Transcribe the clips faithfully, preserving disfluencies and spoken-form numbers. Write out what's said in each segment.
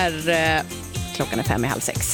Klockan är fem i halv sex.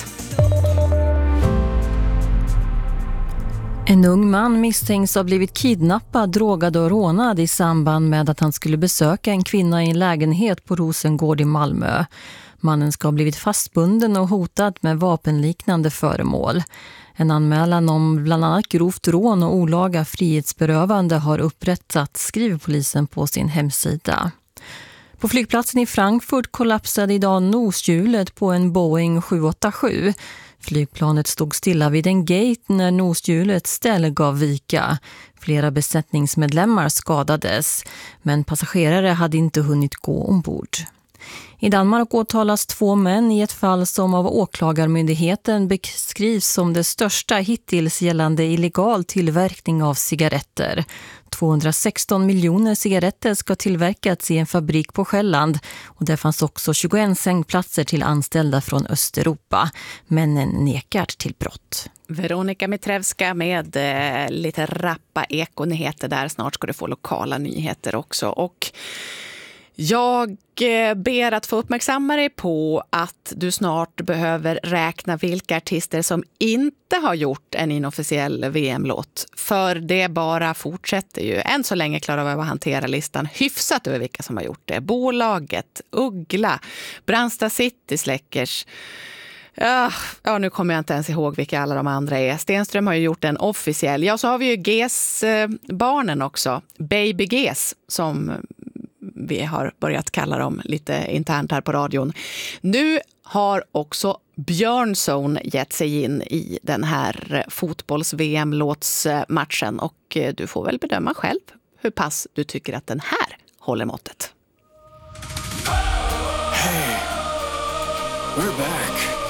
En ung man misstänks ha blivit kidnappad, drogad och rånad i samband med att han skulle besöka en kvinna i en lägenhet på Rosengård i Malmö. Mannen ska ha blivit fastbunden och hotad med vapenliknande föremål. En anmälan om bland annat grovt rån och olaga frihetsberövande har upprättats, skriver polisen på sin hemsida. På flygplatsen i Frankfurt kollapsade idag noshjulet på en Boeing sju åtta sju. Flygplanet stod stilla vid en gate när noshjulet ställ gav vika. Flera besättningsmedlemmar skadades, men passagerare hade inte hunnit gå ombord. I Danmark åtalas två män i ett fall som av åklagarmyndigheten beskrivs som det största hittills gällande illegal tillverkning av cigaretter. tvåhundrasexton miljoner cigaretter ska tillverkats i en fabrik på Själland och det fanns också tjugoett sängplatser till anställda från Östeuropa. Männen nekar till brott. Veronica Mitrevska med eh, lite rappa ekonyheter där. Snart ska du få lokala nyheter också. Och jag ber att få uppmärksamma dig på att du snart behöver räkna vilka artister som inte har gjort en inofficiell V M-låt. För det bara fortsätter ju. Än så länge klarar vi att hantera listan hyfsat över vilka som har gjort det. Bolaget, Uggla, Brandsta City Släckers. Ja, ja, nu kommer jag inte ens ihåg vilka alla de andra är. Stenström har ju gjort en officiell. Ja, så har vi ju G S-barnen också. Baby G S som vi har börjat kalla dem lite internt här på radion. Nu har också Björnzone gett sig in i den här fotbolls-V M-låtsmatchen och du får väl bedöma själv hur pass du tycker att den här håller måttet. Hey, we're back.